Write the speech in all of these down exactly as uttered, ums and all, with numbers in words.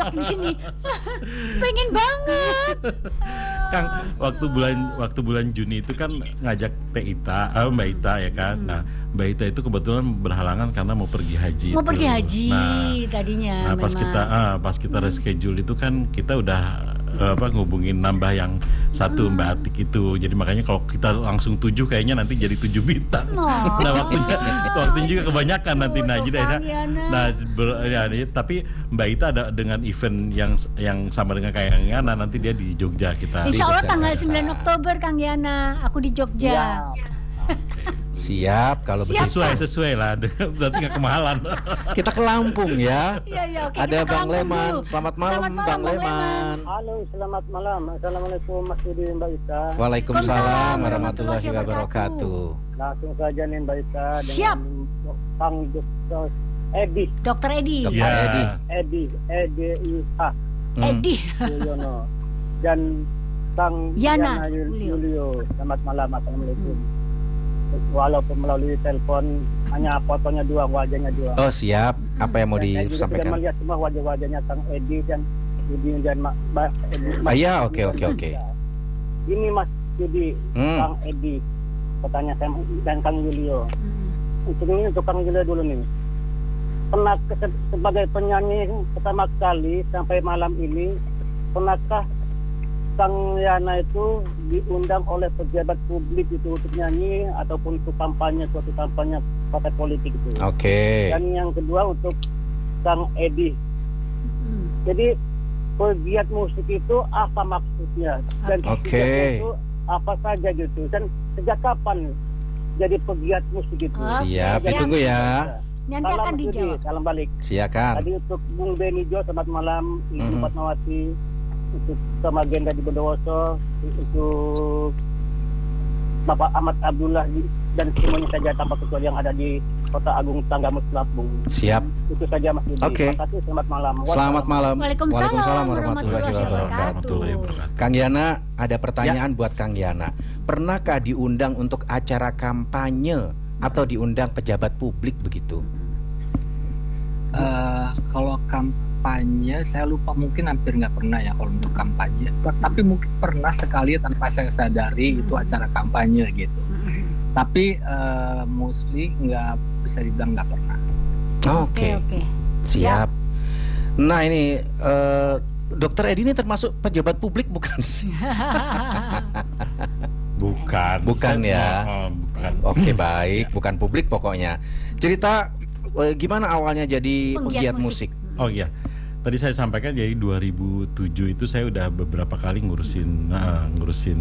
di sini. Pengen banget. Kang, waktu bulan waktu bulan Juni itu kan ngajak Teh Ita, eh, Mbak Ita ya kan. Hmm. Nah, Mbak Ita itu kebetulan berhalangan karena mau pergi haji. Mau itu. pergi haji Nah, tadinya. nah pas memang. kita ah, pas kita reschedule itu kan kita udah eh, apa ngubungin nambah yang satu Hmm. Mbak Atik itu. Jadi makanya kalau kita langsung tujuh kayaknya nanti jadi tujuh bintang. Nah. Nah, waktunya waktunya juga kebanyakan nanti Oh, nah tuh jadi kan, akhirnya- Yana. nah ber- ya, ini- tapi Mbak Ita ada dengan event yang yang sama dengan kayak yang Yana, nanti dia di Jogja kita. Insya Allah Jogja. tanggal sembilan Oktober Kang Yana, aku di Jogja. Siap kalau Siap. begitu. Sesuai sesuai lah, berarti nggak kemahalan. Kita ke Lampung ya. Iya iya oke. Ada kita ke Bang Lampung Leman. dulu. Selamat malam, Selamat malam, Bang Bang Leman. Halo, selamat malam. Assalamualaikum Mas Yudi, Mbak Ita. Waalaikumsalam warahmatullahi wabarakatuh. Langsung saja nih Mbak Ita Siap. dengan Kang Dokter Edi, Dokter Edi. Dokter Ya. Edi. Edi, Edi I H Hmm. Edi. Yuliono dan Kang Yana Yana Yul- Julio. Julio. Selamat malam, assalamualaikum. Walaupun melalui telepon hanya fotonya dua, wajahnya dua. Oh siap. Apa yang mau Dan saya juga sudah disampaikan? melihat semua wajah-wajahnya Kang Edi dan Yudi dan Mbak Mbak Edi. Ah, ya, oke, oke, oke. Ini Mas Yudi, Hmm. Kang Edi, pertanyaan saya dan Kang Julio. Hmm. Untuk ini untuk Kang Julio dulu nih. Pernah ke- sebagai penyanyi pertama kali sampai malam ini, pernahkah Kang Yana itu diundang oleh pejabat publik itu untuk nyanyi ataupun untuk kampanye, suatu kampanye partai politik itu? Oke. Dan yang kedua untuk Kang Edi. Hmm. Jadi pegiat musik itu apa maksudnya? Dan Oke. pegiat itu apa saja gitu? Dan sejak kapan jadi pegiat musik itu? Oke, Siap, siap. ditunggu ya. Nanti Salam akan Mas Yudi, dijawab. salam balik. Silakan. Tadi untuk Bung Beni Jo, selamat malam. Ibu Mhm. Fatmawati, untuk sama Genda di Bondowoso, untuk Bapak Ahmad Abdullah di- dan semuanya saja tanpa kecuali yang ada di Kota Agung Tanggamus Lampung. Siap. Itu saja Mas Yudi. Oke. Terima kasih, selamat malam. Selamat malam. Waalaikumsalam warahmatullahi wabarakatuh. wabarakatuh. Kang Yana, ada pertanyaan buat Kang Yana. Pernahkah diundang untuk acara kampanye atau diundang pejabat publik begitu? Eh, kalau kampanye saya lupa, mungkin hampir nggak pernah ya kalau untuk kampanye. Per- Tapi mungkin pernah sekali tanpa saya sadari itu acara kampanye gitu. Hmm. Tapi eh, mostly nggak bisa dibilang nggak pernah. Oke, Oke. siap. Nah ini eh, Dokter Edi ini termasuk pejabat publik bukan sih? Bukan. Bukan Saya- ya. oh, bukan. Oke baik, bukan publik pokoknya. Cerita eh, gimana awalnya jadi Penggiat pegiat musik? Oh iya. Tadi saya sampaikan jadi dua ribu tujuh itu saya udah beberapa kali ngurusin nah, ngurusin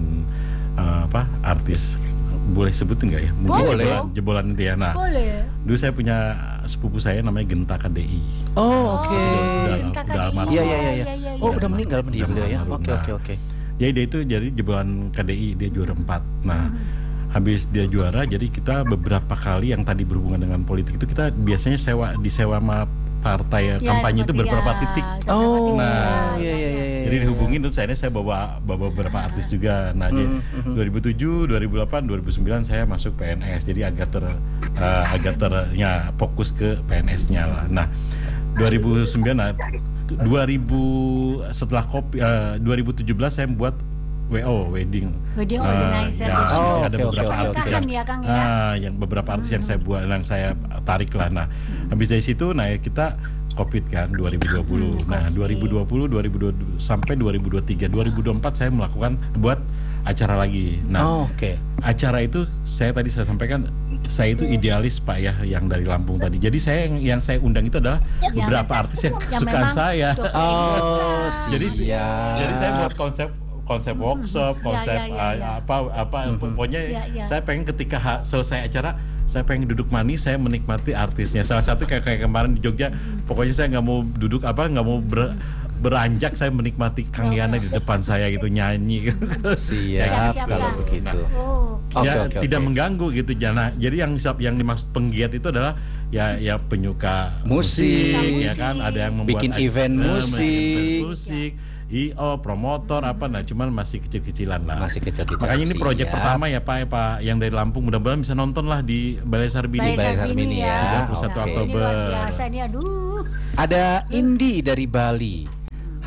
eh, apa artis. Boleh sebutin nggak ya? Mungkin Boleh. jebolan, jebolan itu ya. Nah, Boleh. dulu saya punya sepupu saya namanya Genta K D I. Oh oke. Udah- Genta udah K D I. almarhum. Iya iya iya. iya. iya, Oh iya. udah meninggal dia Udah beliau ya. almarhum. Oke Nah. oke oke. Jadi dia itu jadi jebolan K D I, dia juara empat. Nah, habis dia juara, jadi kita beberapa kali yang tadi berhubungan dengan politik itu kita biasanya sewa disewa sama partai Ya, kampanye itu seperti beberapa ya, titik. beberapa Oh titik. Nah, iya iya iya. Jadi dihubungin terus akhirnya saya bawa bawa beberapa artis juga. Nah, jadi Mhm, mhm. dua ribu tujuh, dua ribu delapan, dua ribu sembilan saya masuk P N S. Jadi agak ter eh, agak ter ya fokus ke P N S-nya lah. Nah, dua ribu sembilan nah, dua ribu setelah kopi eh, dua ribu tujuh belas saya membuat W O wedding. Wedding Eh, organizer. ya, Oh, ada oke, oke, beberapa oke, artis oke. yang ya Kang ya. ah, yang beberapa artis yang saya buat yang saya tarik lah. Nah, habis dari situ nah ya kita Covid kan dua ribu dua puluh. Hmm, Nah, Covid. dua ribu dua puluh, dua ribu dua puluh sampai dua ribu dua puluh tiga, dua ribu dua puluh empat saya melakukan buat acara lagi. Nah, Oh, oke. acara itu saya tadi saya sampaikan saya itu idealis Pak ya yang dari Lampung tadi. Jadi saya yang, yang saya undang itu adalah Yang- beberapa artis yang yang kesukaan memang saya. Dokter Oh, Edi Jadi siap. Jadi saya buat konsep konsep workshop, Ya, konsep ya, ya, ah, ya. apa apa Mhm. pokoknya Ya, ya. saya pengen ketika ha- selesai acara saya pengen duduk manis, saya menikmati artisnya. Salah satu kayak, kayak kemarin di Jogja, pokoknya saya nggak mau duduk apa nggak mau ber- beranjak, saya menikmati Kang Yana di depan saya gitu nyanyi. Siap Siap-siap, kalau Kang. begitu. Oh. Oke, Ya, oke, tidak oke. mengganggu gitu Jana. Jadi yang yang dimaksud penggiat itu adalah ya ya penyuka Musik. ya kan, ada yang membuat Bikin aj- event eh, musik. event musik, I O, promotor apa, nah cuman masih kecil-kecilan lah. Masih kecil-kecil. Makanya ini proyek Siap. pertama ya Pak, ya Pak, yang dari Lampung, mudah-mudahan bisa nonton lah di Balai Sarbini. Balai Sarbini ya. tiga puluh satu Oke. Ini luar Oktober. biasa ini, aduh. Ada Indi dari Bali.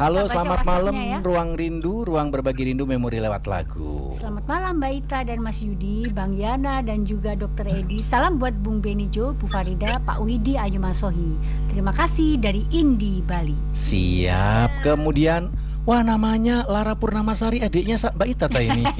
Halo, Kita baca selamat WhatsApp-nya malam ya. Ruang Rindu, ruang berbagi rindu memori lewat lagu. Selamat malam Mbak Ita dan Mas Yudi, Bang Yana dan juga Dokter Edi. Salam buat Bung Benijo, Bu Farida, Pak Widi, Ayu Masohi. Terima kasih dari Indi, Bali. Siap. Kemudian, wah namanya Lara Purnamasari, adiknya Sa- Mbak Ita ta ini.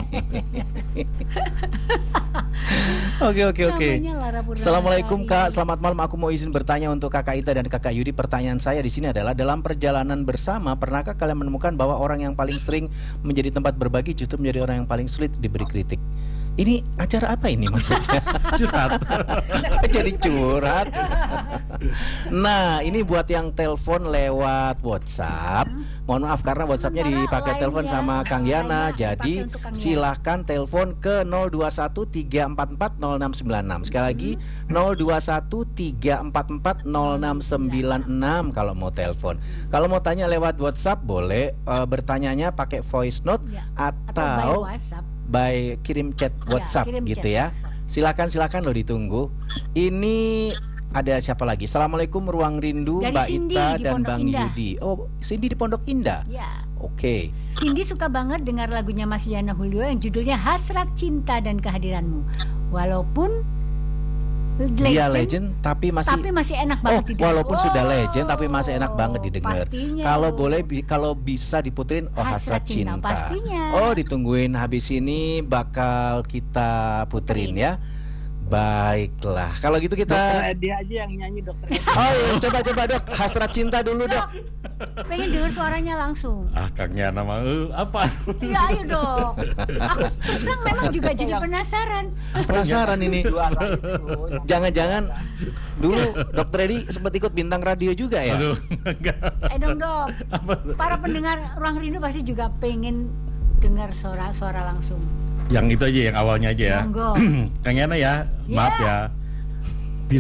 Oke oke oke. Namanya Lara Purnamasari. Assalamualaikum Kak, selamat malam. Aku mau izin bertanya untuk Kakak Ita dan Kakak Yudi. Pertanyaan saya di sini adalah dalam perjalanan bersama, pernahkah kalian menemukan bahwa orang yang paling sering menjadi tempat berbagi justru menjadi orang yang paling sulit diberi kritik? Ini acara apa ini maksudnya? Curhat. Jadi curhat. Nah, ini buat yang telepon lewat WhatsApp. Mohon maaf karena WhatsAppnya Sementara dipakai line telepon ya, sama Kang line-nya Yana. dipakai Jadi untuk Kang Yana. silahkan telepon ke nol dua satu tiga empat empat nol enam sembilan enam. Sekali lagi nol dua satu tiga empat empat nol enam sembilan enam kalau mau telepon. Kalau mau tanya lewat WhatsApp boleh, eh, bertanyanya pakai voice note Ya, atau by atau WhatsApp. by kirim chat WhatsApp kirim gitu chat ya. WhatsApp. Silakan silakan lo ditunggu. Ini ada siapa lagi? Assalamualaikum Ruang Rindu, Dari Mbak Cindy Ita di dan Pondok Bang Indah. Yudi. Oh, Cindy di Pondok Indah. Ya. Oke. Cindy suka banget dengar lagunya Mas Yana Julio yang judulnya Hasrat Cinta dan Kehadiranmu. Walaupun Dia legend tapi masih tapi masih enak Oh, banget didengar. walaupun sudah Oh, legend tapi masih enak banget didengar. pastinya. Kalau boleh bi- kalau bisa diputerin oh Hasrat Hasrat Cinta, Cinta. pastinya. Oh, ditungguin habis ini bakal kita puterin ya. Baiklah. Kalau gitu Dokter kita Edi aja yang nyanyi Dokter Edi. Oh, iya, coba coba Dok, Hasrat Cinta dulu, Dok. Pengen dengar suaranya langsung. Ah, Kang Yana mah eh, apa? Iya, ayo dong. Aku terus terang memang juga jadi penasaran. Penasaran ini. Juara itu. Jangan-jangan dulu Dokter Edi sempat ikut bintang radio juga ya? Aduh, enggak. Eh dong dong. Apa? Para pendengar Ruang Rindu pasti juga pengen dengar suara-suara langsung. Yang itu aja, yang awalnya aja ya. Monggo. Kang Yana ya, maaf Ya. ya.